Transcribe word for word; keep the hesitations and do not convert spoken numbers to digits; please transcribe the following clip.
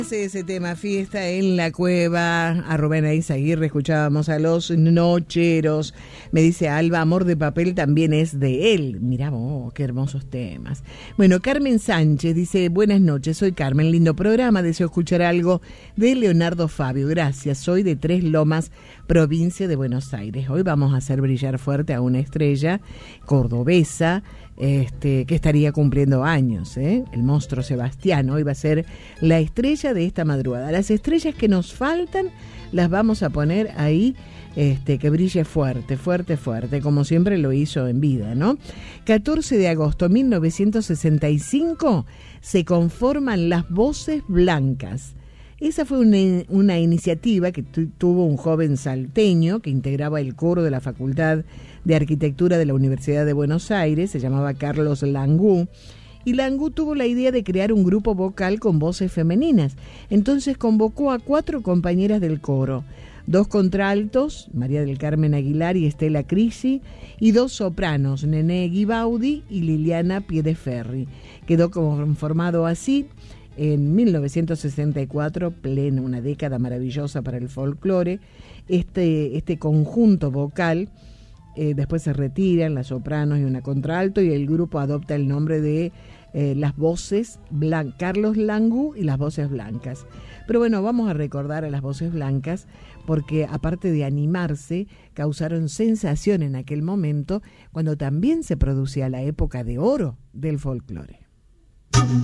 Ese tema, Fiesta en la Cueva, a Rubén Aizaguirre, escuchábamos a Los Nocheros. Me dice Alba, Amor de Papel también es de él. Mirá vos, qué hermosos temas. Bueno, Carmen Sánchez dice, buenas noches, soy Carmen, lindo programa, deseo escuchar algo de Leonardo Fabio. Gracias, soy de Tres Lomas, provincia de Buenos Aires. Hoy vamos a hacer brillar fuerte a una estrella cordobesa, Este, que estaría cumpliendo años, ¿eh? El monstruo Sebastián. Hoy va a ser la estrella de esta madrugada. Las estrellas que nos faltan las vamos a poner ahí, este, que brille fuerte, fuerte, fuerte, como siempre lo hizo en vida, ¿no? catorce de agosto de mil novecientos sesenta y cinco se conforman las Voces Blancas. Esa fue una, una iniciativa que tu, tuvo un joven salteño que integraba el coro de la Facultad de Arquitectura de la Universidad de Buenos Aires, se llamaba Carlos Langú, y Langú tuvo la idea de crear un grupo vocal con voces femeninas. Entonces convocó a cuatro compañeras del coro, dos contraltos, María del Carmen Aguilar y Estela Crisi, y dos sopranos, Nené Guibaudi y Liliana Piedeferri. Quedó conformado así en mil novecientos sesenta y cuatro, plena una década maravillosa para el folclore. Este, este conjunto vocal eh, después se retiran las sopranos y una contralto, y el grupo adopta el nombre de eh, las Voces Blancas, Carlos Langú y las Voces Blancas. Pero bueno, vamos a recordar a las Voces Blancas porque aparte de animarse, causaron sensación en aquel momento cuando también se producía la época de oro del folclore.